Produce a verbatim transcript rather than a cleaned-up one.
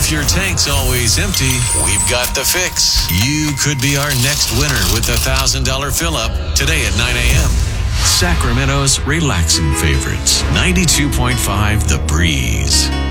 If your tank's always empty, we've got the fix. You could be our next winner with the one thousand dollars fill-up today at nine a.m. Sacramento's relaxing favorites, ninety-two point five The Breeze.